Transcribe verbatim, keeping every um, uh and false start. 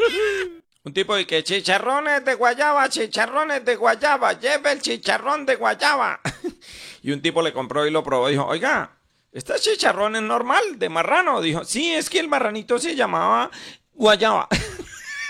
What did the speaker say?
Un tipo de que chicharrones de guayaba, chicharrones de guayaba, lleve el chicharrón de guayaba. Y un tipo le compró y lo probó y dijo, oiga, este chicharrón es normal, de marrano. Dijo, sí, es que el marranito se llamaba guayaba.